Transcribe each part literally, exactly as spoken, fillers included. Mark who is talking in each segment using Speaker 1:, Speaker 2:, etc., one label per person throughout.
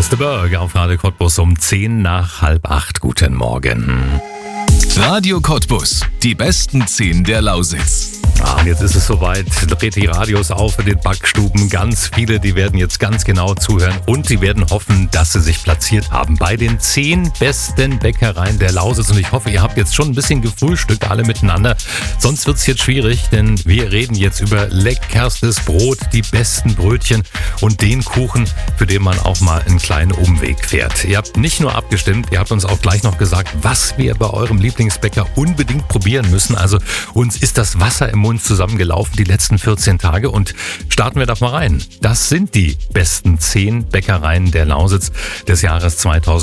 Speaker 1: The Berg auf Radio Cottbus um zehn nach halb acht. Guten Morgen.
Speaker 2: Radio Cottbus, die besten zehn der Lausitz.
Speaker 1: Ah, und jetzt ist es soweit. Dreht die Radios auf in den Backstuben. Ganz viele, die werden jetzt ganz genau zuhören und sie werden hoffen, dass sie sich platziert haben bei den zehn besten Bäckereien der Lausitz. Und ich hoffe, ihr habt jetzt schon ein bisschen gefrühstückt, alle miteinander. Sonst wird es jetzt schwierig, denn wir reden jetzt über leckerstes Brot, die besten Brötchen und den Kuchen, für den man auch mal einen kleinen Umweg fährt. Ihr habt nicht nur abgestimmt, ihr habt uns auch gleich noch gesagt, was wir bei eurem Lieblingsbäcker unbedingt probieren müssen. Also uns ist das Wasser im Mund zusammengelaufen die letzten vierzehn Tage und starten wir doch mal rein. Das sind die besten zehn Bäckereien der Lausitz des Jahres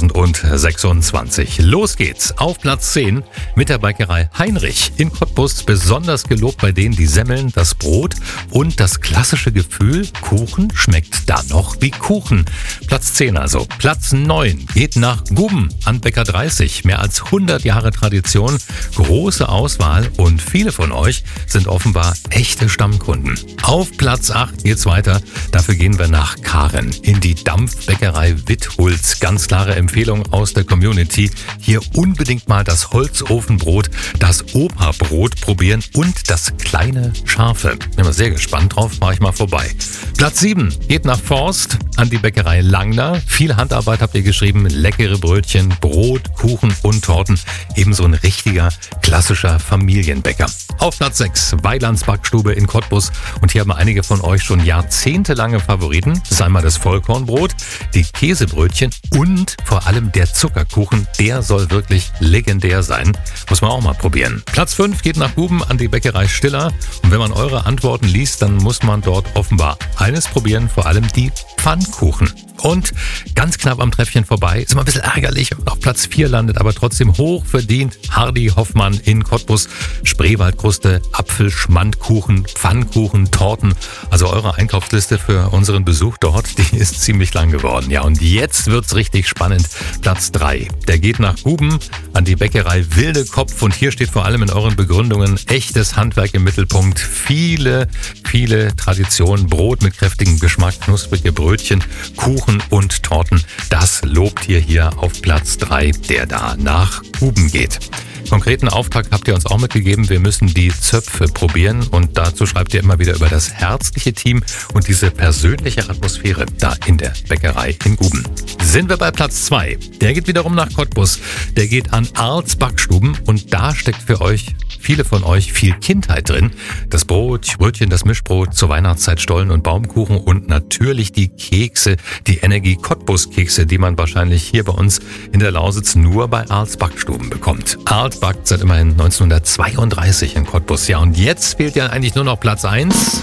Speaker 1: zweitausendsechsundzwanzig. Los geht's. Auf Platz zehn mit der Bäckerei Heinrich in Cottbus. Besonders gelobt bei denen die Semmeln, das Brot und das klassische Gefühl, Kuchen schmeckt da noch wie Kuchen. Platz zehn also. Platz neun geht nach Guben an Bäcker dreißig. Mehr als hundert Jahre Tradition, große Auswahl und viele von euch sind offenbar echte Stammkunden. Auf Platz acht geht's weiter. Dafür gehen wir nach Karen in die Dampfbäckerei Witthulz. Ganz klare Empfehlung aus der Community. Hier unbedingt mal das Holzofenbrot, das Opa-Brot probieren und das kleine Scharfe. Bin mal sehr gespannt drauf, mache ich mal vorbei. Platz sieben geht nach Forst an die Bäckerei Langner. Viel Handarbeit habt ihr geschrieben, leckere Brötchen, Brot, Kuchen und Torten. Ebenso ein richtiger, klassischer Familienbäcker. Auf Platz sechs, Weilands Backstube in Cottbus. Und hier haben einige von euch schon jahrzehntelange Favoriten. Das ist einmal das Vollkornbrot, die Käsebrötchen und vor allem der Zuckerkuchen. Der soll wirklich legendär sein. Muss man auch mal probieren. Platz fünf geht nach Guben an die Bäckerei Stiller. Und wenn man eure Antworten liest, dann muss man dort offenbar eines probieren, vor allem die Pfannkuchen. Und ganz knapp am Treffchen vorbei, ist immer ein bisschen ärgerlich, wenn man auf Platz vier landet, aber trotzdem hochverdient. Hardy Hoffmann in Cottbus, Spreewaldkruste, Apfelschmandkuchen, Pfannkuchen, Torten. Also eure Einkaufsliste für unseren Besuch dort, die ist ziemlich lang geworden. Ja, und jetzt wird's richtig spannend. Platz drei, der geht nach Guben an die Bäckerei Wilde Kopf. Und hier steht vor allem in euren Begründungen echtes Handwerk im Mittelpunkt. Viele, viele Traditionen, Brot mit kräftigem Geschmack, knusprige Brötchen, Kuchen und Torten. Das lobt ihr hier auf Platz drei, der da nach Guben geht. Konkreten Auftrag habt ihr uns auch mitgegeben. Wir müssen die Zöpfe probieren und dazu schreibt ihr immer wieder über das herzliche Team und diese persönliche Atmosphäre da in der Bäckerei in Guben. Sind wir bei Platz zwei. Der geht wiederum nach Cottbus. Der geht an Arls Backstuben und da steckt für euch, viele von euch, viel Kindheit drin. Das Brot, Brötchen, das Mischbrot, zur Weihnachtszeit Stollen und Baumkuchen und natürlich die Kekse, die Energie Cottbus Kekse, die man wahrscheinlich hier bei uns in der Lausitz nur bei Arls Backstuben bekommt. Arls backt seit immerhin neunzehnhundertzweiunddreißig in Cottbus. Ja, und jetzt fehlt ja eigentlich nur noch Platz eins.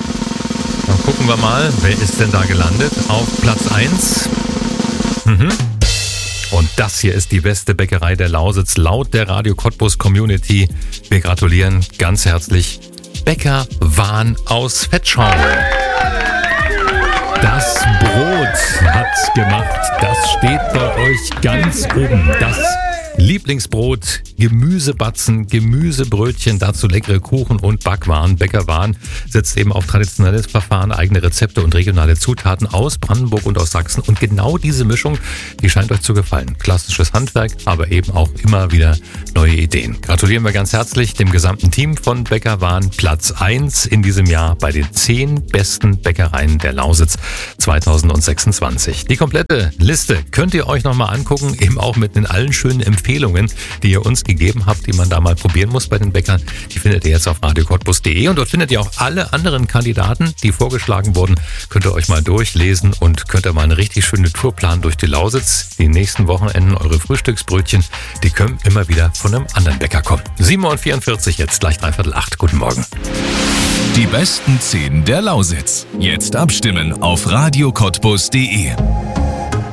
Speaker 1: Dann gucken wir mal, wer ist denn da gelandet auf Platz eins? Mhm. Und das hier ist die beste Bäckerei der Lausitz laut der Radio Cottbus Community. Wir gratulieren ganz herzlich Bäcker Wahn aus Vetschau. Das Brot hat's gemacht. Das steht bei euch ganz oben. Das Lieblingsbrot, Gemüsebatzen, Gemüsebrötchen, dazu leckere Kuchen und Backwaren. Bäcker Wahn setzt eben auf traditionelles Verfahren, eigene Rezepte und regionale Zutaten aus Brandenburg und aus Sachsen. Und genau diese Mischung, die scheint euch zu gefallen. Klassisches Handwerk, aber eben auch immer wieder neue Ideen. Gratulieren wir ganz herzlich dem gesamten Team von Bäcker Wahn. Platz eins in diesem Jahr bei den zehn besten Bäckereien der Lausitz zweitausendsechsundzwanzig. Die komplette Liste könnt ihr euch nochmal angucken, eben auch mit den allen schönen Empfehlungen, die ihr uns gegeben habt, die man da mal probieren muss bei den Bäckern. Die findet ihr jetzt auf radio cottbus punkt de und dort findet ihr auch alle anderen Kandidaten, die vorgeschlagen wurden. Könnt ihr euch mal durchlesen und könnt ihr mal eine richtig schöne Tour planen durch die Lausitz. Die nächsten Wochenenden eure Frühstücksbrötchen, die können immer wieder von einem anderen Bäcker kommen. sieben Uhr vierundvierzig jetzt, gleich dreiviertel acht. Guten Morgen.
Speaker 2: Die besten zehn der Lausitz. Jetzt abstimmen auf radio cottbus punkt de.